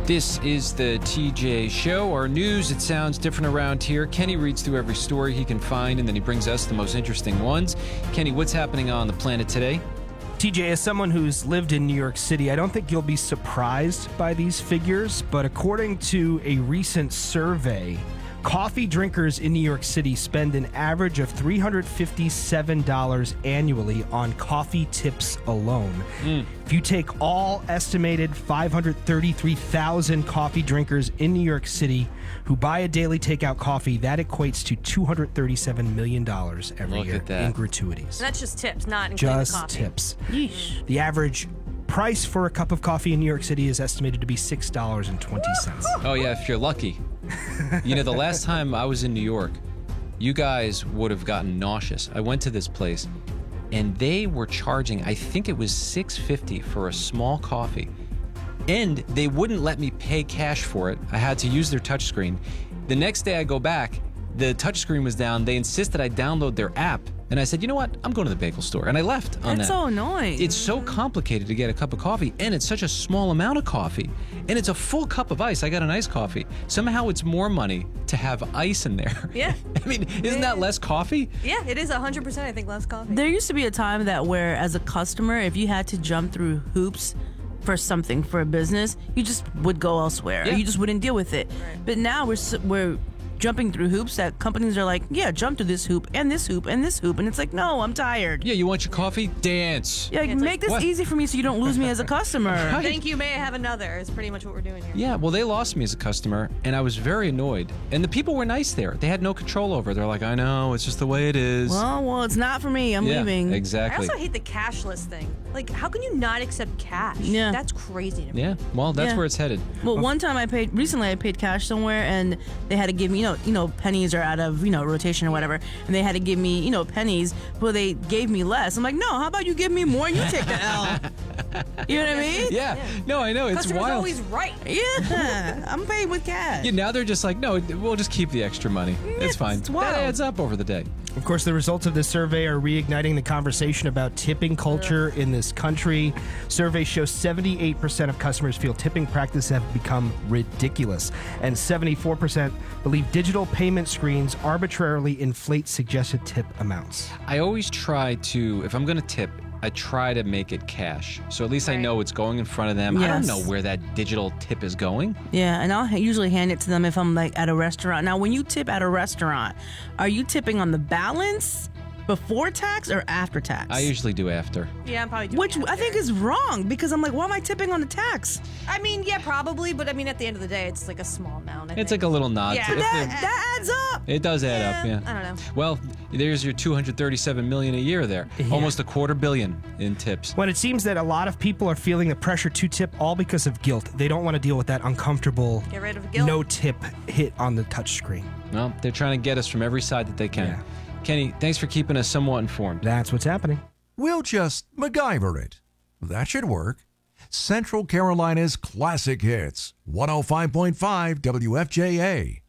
This is the TJ Show. Our news, it sounds different around here. Kenny reads through every story he can find, and then he brings us the most interesting ones. Kenny, what's happening on the planet today? TJ, as someone who's lived in New York City, I don't think you'll be surprised by these figures, but according to a recent survey, coffee drinkers in New York City spend an average of $357 annually on coffee tips alone. If you take all estimated 533,000 coffee drinkers in New York City who buy a daily takeout coffee, that equates to $237 million every Look year at that. in gratuities. And that's just tips, not including the Just coffee. tips. Yeesh. The average price for a cup of coffee in New York City is estimated to be $6.20. Oh, yeah, if you're lucky. You know, the last time I was in New York, you guys would have gotten nauseous. I went to this place, and they were charging, I think it was $6.50 for a small coffee. And they wouldn't let me pay cash for it. I had to use their touchscreen. The next day I go back, the touchscreen was down. They insisted I download their app. And I said, you know what? I'm going to the bagel store. And I left on That's that. so annoying. It's so complicated to get a cup of coffee, and it's such a small amount of coffee. And it's a full cup of ice. I got an iced coffee. Somehow it's more money to have ice in there. Yeah. I mean, isn't that less coffee? Yeah, it is 100%, I think, less coffee. There used to be a time that where, as a customer, if you had to jump through hoops for something, for a business, you just would go elsewhere. Yeah. Or you just wouldn't deal with it. Right. But now we're jumping through hoops that companies are like, yeah, jump to this hoop and this hoop and this hoop. And it's like, no, I'm tired. Yeah, you want your coffee? Dance. Yeah, it's like, make this what? easy for me so you don't lose me as a customer. Thank you, may I have another, is pretty much what we're doing here. Yeah, well, they lost me as a customer, and I was very annoyed. And the people were nice there. They had no control over it. They're like, I know, it's just the way it is. Well, it's not for me. I'm yeah, leaving. I exactly. also hate the cashless thing. Like, how can you not accept cash? Yeah. That's crazy to me. Yeah, well, that's Yeah. where it's headed. Well, one time I paid cash somewhere, and they had to give me, you know, pennies are out of, rotation or whatever, and they had to give me, pennies. Well, they gave me less. I'm like, no, how about you give me more and you take the L? You know what I mean? Yeah, no, I know, it's Customer's wild. always right. Yeah, I'm paid with cash. Yeah, now they're just like, no, we'll just keep the extra money. It's fine. it's wild. That adds up over the day. Of course, the results of this survey are reigniting the conversation about tipping culture in this country. Surveys show 78% of customers feel tipping practices have become ridiculous, and 74% believe digital payment screens arbitrarily inflate suggested tip amounts. I always try to, if I'm going to tip, I try to make it cash. So at least I Right. know it's going in front of them. I don't Yes. know where that digital tip is going. Yeah, and I'll usually hand it to them if I'm like at a restaurant. Now, when you tip at a restaurant, are you tipping on the balance before tax or after tax? I usually do after. Yeah, I'm probably doing Which that I think there. is wrong because I'm like, why am I tipping on the tax? I mean, yeah, probably, but I mean, at the end of the day, it's like a small amount. I It's think. like a little nod. Yeah. to- if That adds up. it does add up, yeah. I don't know. Well, there's your $237 million a year there. Almost $250 million in tips. When it seems that a lot of people are feeling the pressure to tip all because of guilt. They don't want to deal with that uncomfortable Get rid of guilt. no tip hit on the touchscreen. Well, they're trying to get us from every side that they can. Yeah. Kenny, thanks for keeping us somewhat informed. That's what's happening. We'll just MacGyver it. That should work. Central Carolina's classic hits. 105.5 WFJA.